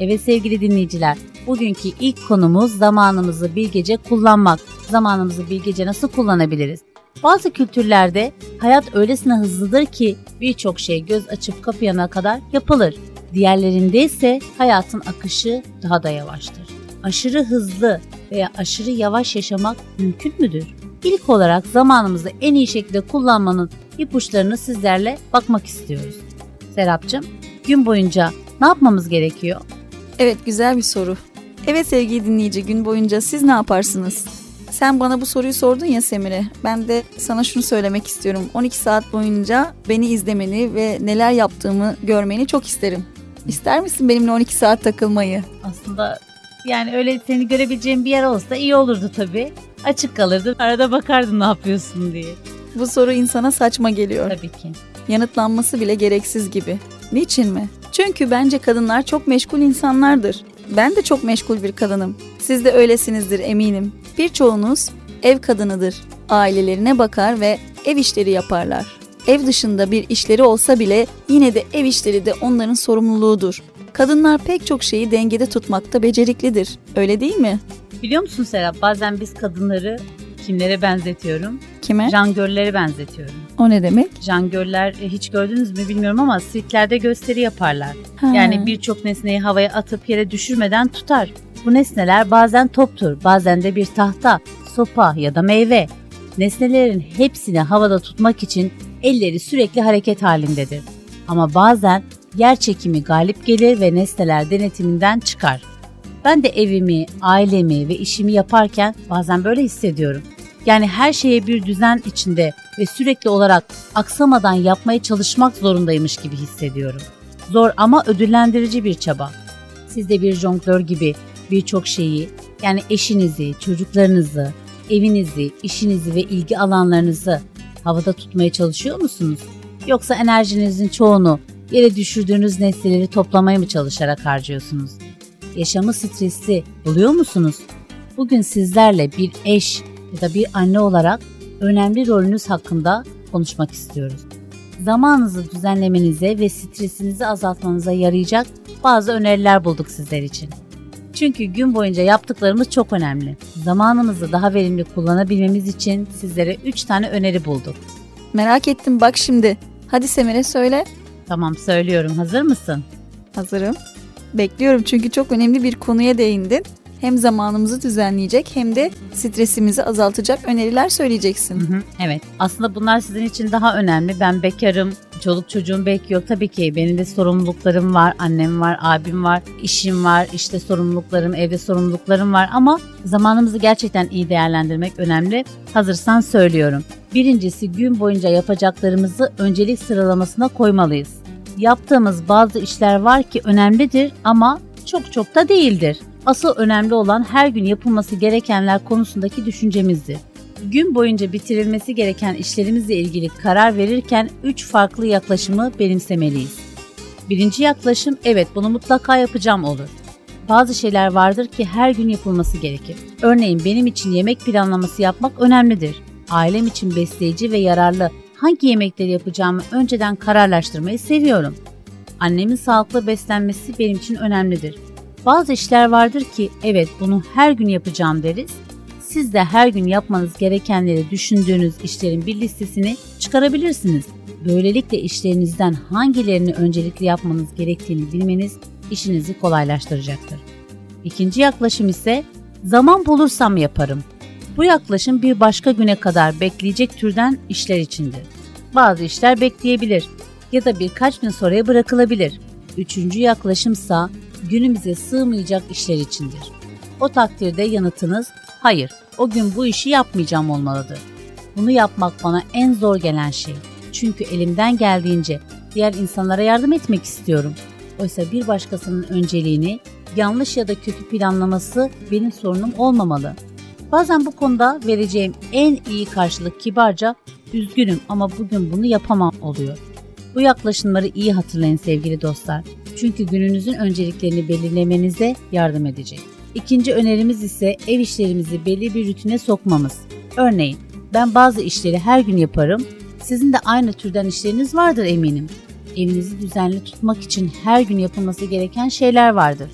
Evet sevgili dinleyiciler, bugünkü ilk konumuz zamanımızı bilgece kullanmak. Zamanımızı bilgece nasıl kullanabiliriz? Bazı kültürlerde hayat öylesine hızlıdır ki birçok şey göz açıp kapayana kadar yapılır. Diğerlerinde ise hayatın akışı daha da yavaştır. Aşırı hızlı veya aşırı yavaş yaşamak mümkün müdür? İlk olarak zamanımızı en iyi şekilde kullanmanın ipuçlarını sizlerle bakmak istiyoruz. Serapcığım, gün boyunca ne yapmamız gerekiyor? Evet, güzel bir soru. Evet sevgili dinleyici, gün boyunca siz ne yaparsınız? Sen bana bu soruyu sordun ya Semire. Ben de sana şunu söylemek istiyorum. 12 saat boyunca beni izlemeni ve neler yaptığımı görmeni çok isterim. İster misin benimle 12 saat takılmayı? Aslında yani öyle seni görebileceğim bir yer olsa iyi olurdu tabii. Açık kalırdım. Arada bakardım ne yapıyorsun diye. Bu soru insana saçma geliyor. Tabii ki. Yanıtlanması bile gereksiz gibi. Niçin mi? Çünkü bence kadınlar çok meşgul insanlardır. Ben de çok meşgul bir kadınım. Siz de öylesinizdir eminim. Birçoğunuz ev kadınıdır. Ailelerine bakar ve ev işleri yaparlar. Ev dışında bir işleri olsa bile yine de ev işleri de onların sorumluluğudur. Kadınlar pek çok şeyi dengede tutmakta beceriklidir. Öyle değil mi? Biliyor musun Serap, bazen biz kadınları kimlere benzetiyorum? Kime? Jangörlere benzetiyorum. O ne demek? Jangörler hiç gördünüz mü bilmiyorum ama sirklerde gösteri yaparlar. Yani birçok nesneyi havaya atıp yere düşürmeden tutar. Bu nesneler bazen toptur, bazen de bir tahta, sopa ya da meyve. Nesnelerin hepsini havada tutmak için elleri sürekli hareket halindedir. Ama bazen yer çekimi galip gelir ve nesneler denetiminden çıkar. Ben de evimi, ailemi ve işimi yaparken bazen böyle hissediyorum. Yani her şeye bir düzen içinde ve sürekli olarak aksamadan yapmaya çalışmak zorundaymış gibi hissediyorum. Zor ama ödüllendirici bir çaba. Siz de bir jonglör gibi birçok şeyi, yani eşinizi, çocuklarınızı, evinizi, işinizi ve ilgi alanlarınızı havada tutmaya çalışıyor musunuz? Yoksa enerjinizin çoğunu yere düşürdüğünüz nesneleri toplamaya mı çalışarak harcıyorsunuz? Yaşamı stresli buluyor musunuz? Bugün sizlerle bir eş ya da bir anne olarak önemli rolünüz hakkında konuşmak istiyoruz. Zamanınızı düzenlemenize ve stresinizi azaltmanıza yarayacak bazı öneriler bulduk sizler için. Çünkü gün boyunca yaptıklarımız çok önemli. Zamanımızı daha verimli kullanabilmemiz için sizlere 3 tane öneri bulduk. Merak ettim bak şimdi. Hadi Semire söyle. Tamam, söylüyorum. Hazır mısın? Hazırım. Bekliyorum çünkü çok önemli bir konuya değindin. Hem zamanımızı düzenleyecek hem de stresimizi azaltacak öneriler söyleyeceksin. Evet. Aslında bunlar sizin için daha önemli. Ben bekarım. Çoluk çocuğum belki yok. Tabii ki benim de sorumluluklarım var. Annem var, abim var, işim var, işte sorumluluklarım, evde sorumluluklarım var. Ama zamanımızı gerçekten iyi değerlendirmek önemli. Hazırsan söylüyorum. Birincisi, gün boyunca yapacaklarımızı öncelik sıralamasına koymalıyız. Yaptığımız bazı işler var ki önemlidir ama çok da değildir. Asıl önemli olan her gün yapılması gerekenler konusundaki düşüncemizdir. Gün boyunca bitirilmesi gereken işlerimizle ilgili karar verirken 3 farklı yaklaşımı benimsemeliyiz. Birinci yaklaşım, evet bunu mutlaka yapacağım olur. Bazı şeyler vardır ki her gün yapılması gerekir. Örneğin benim için yemek planlaması yapmak önemlidir. Ailem için besleyici ve yararlı hangi yemekleri yapacağımı önceden kararlaştırmayı seviyorum. Annemin sağlıklı beslenmesi benim için önemlidir. Bazı işler vardır ki evet bunu her gün yapacağım deriz. Siz de her gün yapmanız gerekenleri düşündüğünüz işlerin bir listesini çıkarabilirsiniz. Böylelikle işlerinizden hangilerini öncelikli yapmanız gerektiğini bilmeniz işinizi kolaylaştıracaktır. İkinci yaklaşım ise zaman bulursam yaparım. Bu yaklaşım bir başka güne kadar bekleyecek türden işler içindir. Bazı işler bekleyebilir ya da birkaç gün sonraya bırakılabilir. Üçüncü yaklaşımsa günümüze sığmayacak işler içindir. O takdirde yanıtınız hayır, o gün bu işi yapmayacağım olmalıdır. Bunu yapmak bana en zor gelen şey. Çünkü elimden geldiğince diğer insanlara yardım etmek istiyorum. Oysa bir başkasının önceliğini yanlış ya da kötü planlaması benim sorunum olmamalı. Bazen bu konuda vereceğim en iyi karşılık kibarca üzgünüm ama bugün bunu yapamam oluyor. Bu yaklaşımları iyi hatırlayın sevgili dostlar. Çünkü gününüzün önceliklerini belirlemenize yardım edecek. İkinci önerimiz ise ev işlerimizi belli bir rutine sokmamız. Örneğin ben bazı işleri her gün yaparım. Sizin de aynı türden işleriniz vardır eminim. Evinizi düzenli tutmak için her gün yapılması gereken şeyler vardır.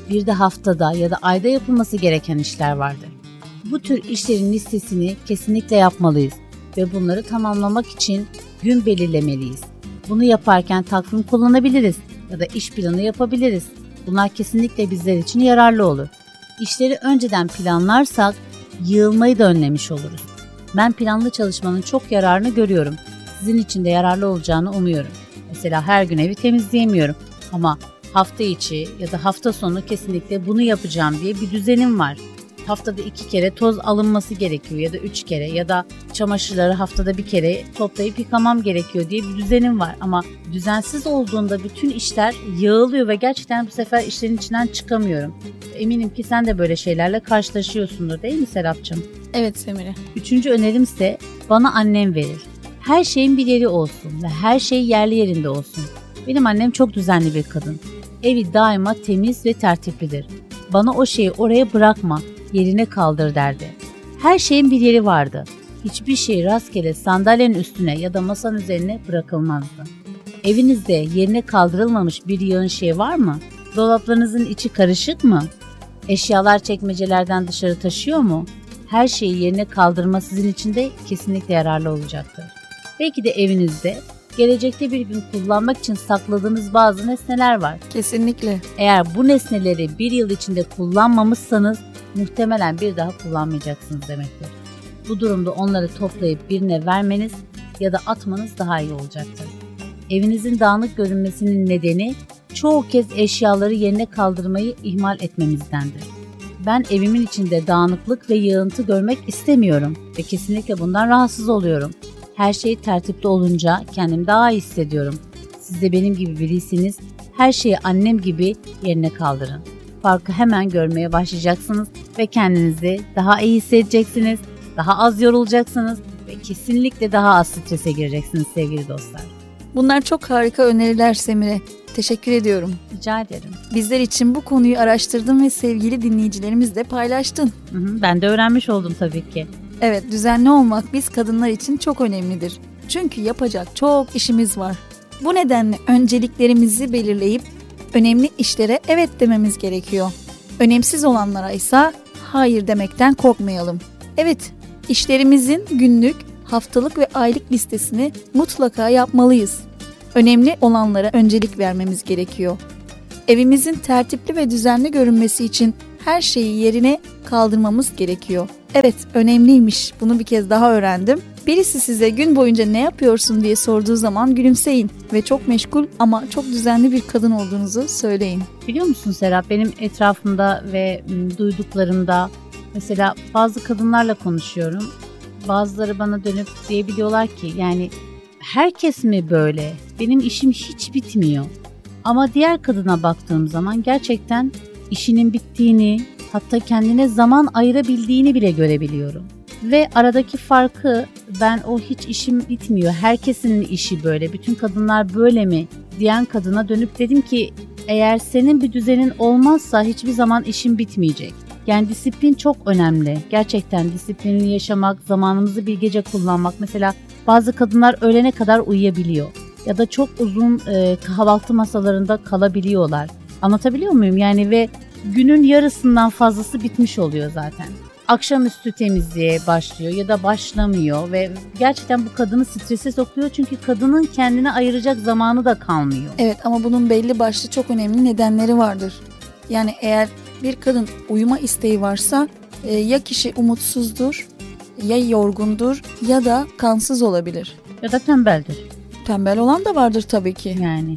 Bir de haftada ya da ayda yapılması gereken işler vardır. Bu tür işlerin listesini kesinlikle yapmalıyız ve bunları tamamlamak için gün belirlemeliyiz. Bunu yaparken takvim kullanabiliriz ya da iş planı yapabiliriz. Bunlar kesinlikle bizler için yararlı olur. İşleri önceden planlarsak yığılmayı da önlemiş oluruz. Ben planlı çalışmanın çok yararını görüyorum. Sizin için de yararlı olacağını umuyorum. Mesela her gün evi temizleyemiyorum ama hafta içi ya da hafta sonu kesinlikle bunu yapacağım diye bir düzenim var. Haftada 2 kere toz alınması gerekiyor ya da 3 kere ya da çamaşırları haftada 1 kere toplayıp yıkamam gerekiyor diye bir düzenim var. Ama düzensiz olduğunda bütün işler yığılıyor ve gerçekten bu sefer işlerin içinden çıkamıyorum. Eminim ki sen de böyle şeylerle karşılaşıyorsundur değil mi Serapcığım? Evet Semire. 3. önerim ise bana annem verir. Her şeyin bir yeri olsun ve her şey yerli yerinde olsun. Benim annem çok düzenli bir kadın. Evi daima temiz ve tertiplidir. Bana o şeyi oraya bırakma, yerine kaldır derdi. Her şeyin bir yeri vardı. Hiçbir şey rastgele sandalyenin üstüne ya da masanın üzerine bırakılmazdı. Evinizde yerine kaldırılmamış bir yığın şey var mı? Dolaplarınızın içi karışık mı? Eşyalar çekmecelerden dışarı taşıyor mu? Her şeyi yerine kaldırma sizin için de kesinlikle yararlı olacaktır. Belki de evinizde gelecekte bir gün kullanmak için sakladığınız bazı nesneler var. Kesinlikle. Eğer bu nesneleri bir yıl içinde kullanmamışsanız muhtemelen bir daha kullanmayacaksınız demektir. Bu durumda onları toplayıp birine vermeniz ya da atmanız daha iyi olacaktır. Evinizin dağınık görünmesinin nedeni çoğu kez eşyaları yerine kaldırmayı ihmal etmemizdendir. Ben evimin içinde dağınıklık ve yığıntı görmek istemiyorum ve kesinlikle bundan rahatsız oluyorum. Her şey tertipli olunca kendimi daha iyi hissediyorum. Siz de benim gibi biriyseniz her şeyi annem gibi yerine kaldırın. Farkı hemen görmeye başlayacaksınız ve kendinizi daha iyi hissedeceksiniz, daha az yorulacaksınız ve kesinlikle daha az strese gireceksiniz sevgili dostlar. Bunlar çok harika öneriler Semire. Teşekkür ediyorum. Rica ederim. Bizler için bu konuyu araştırdın ve sevgili dinleyicilerimizle paylaştın. Ben de öğrenmiş oldum tabii ki. Evet, düzenli olmak biz kadınlar için çok önemlidir. Çünkü yapacak çok işimiz var. Bu nedenle önceliklerimizi belirleyip önemli işlere evet dememiz gerekiyor. Önemsiz olanlara ise hayır demekten korkmayalım. Evet, işlerimizin günlük, haftalık ve aylık listesini mutlaka yapmalıyız. Önemli olanlara öncelik vermemiz gerekiyor. Evimizin tertipli ve düzenli görünmesi için her şeyi yerine kaldırmamız gerekiyor. Evet, önemliymiş. Bunu bir kez daha öğrendim. Birisi size gün boyunca ne yapıyorsun diye sorduğu zaman gülümseyin ve çok meşgul ama çok düzenli bir kadın olduğunuzu söyleyin. Biliyor musun Serap, benim etrafımda ve duyduklarımda mesela bazı kadınlarla konuşuyorum. Bazıları bana dönüp diyebiliyorlar ki yani herkes mi böyle? Benim işim hiç bitmiyor. Ama diğer kadına baktığım zaman gerçekten işinin bittiğini, hatta kendine zaman ayırabildiğini bile görebiliyorum. Ve aradaki farkı ben o hiç işim bitmiyor, herkesin işi böyle, bütün kadınlar böyle mi diyen kadına dönüp dedim ki eğer senin bir düzenin olmazsa hiçbir zaman işin bitmeyecek. Yani disiplin çok önemli. Gerçekten disiplinini yaşamak, zamanımızı bilgece kullanmak. Mesela bazı kadınlar öğlene kadar uyuyabiliyor ya da çok uzun kahvaltı masalarında kalabiliyorlar. Anlatabiliyor muyum? Yani ve günün yarısından fazlası bitmiş oluyor zaten. Akşamüstü temizliğe başlıyor ya da başlamıyor ve gerçekten bu kadını strese sokuyor çünkü kadının kendine ayıracak zamanı da kalmıyor. Evet, ama bunun belli başlı çok önemli nedenleri vardır. Yani eğer bir kadın uyuma isteği varsa ya kişi umutsuzdur, ya yorgundur ya da kansız olabilir. Ya da tembeldir. Tembel olan da vardır tabii ki.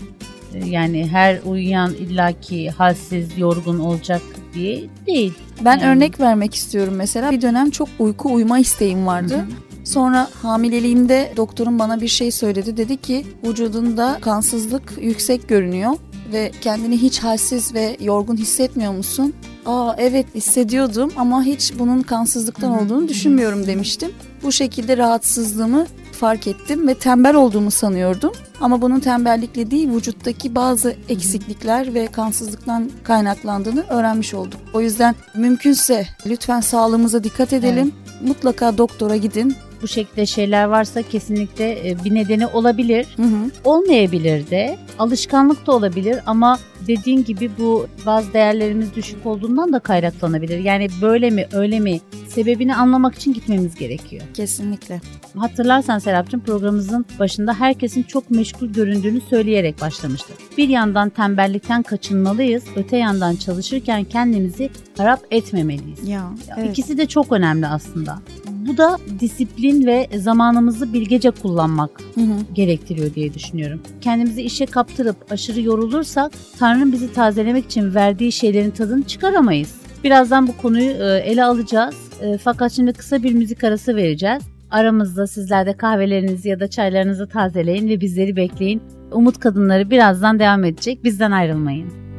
Yani her uyuyan illaki halsiz, yorgun olacak diye değil. Ben örnek vermek istiyorum mesela. Bir dönem çok uyuma isteğim vardı. Hı-hı. Sonra hamileliğimde doktorum bana bir şey söyledi. Dedi ki vücudunda kansızlık yüksek görünüyor ve kendini hiç halsiz ve yorgun hissetmiyor musun? Evet hissediyordum ama hiç bunun kansızlıktan olduğunu düşünmüyorum demiştim. Bu şekilde rahatsızlığımı fark ettim ve tembel olduğumu sanıyordum. Ama bunun tembellikle değil, vücuttaki bazı eksiklikler ve kansızlıktan kaynaklandığını öğrenmiş olduk. O yüzden mümkünse lütfen sağlığımıza dikkat edelim. Evet. Mutlaka doktora gidin. Bu şekilde şeyler varsa kesinlikle bir nedeni olabilir. Olmayabilir de, alışkanlık da olabilir ama dediğin gibi bu bazı değerlerimiz düşük olduğundan da kaynaklanabilir. Yani böyle mi öyle mi sebebini anlamak için gitmemiz gerekiyor. Kesinlikle. Hatırlarsan Serapcığım, programımızın başında herkesin çok meşgul göründüğünü söyleyerek başlamıştık. Bir yandan tembellikten kaçınmalıyız, öte yandan çalışırken kendimizi harap etmemeliyiz. Evet. İkisi de çok önemli aslında. Bu da disiplin ve zamanımızı bilgece kullanmak gerektiriyor diye düşünüyorum. Kendimizi işe kaptırıp aşırı yorulursak Tanrı'nın bizi tazelemek için verdiği şeylerin tadını çıkaramayız. Birazdan bu konuyu ele alacağız. Fakat şimdi kısa bir müzik arası vereceğiz. Aramızda sizler de kahvelerinizi ya da çaylarınızı tazeleyin ve bizleri bekleyin. Umut Kadınları birazdan devam edecek. Bizden ayrılmayın.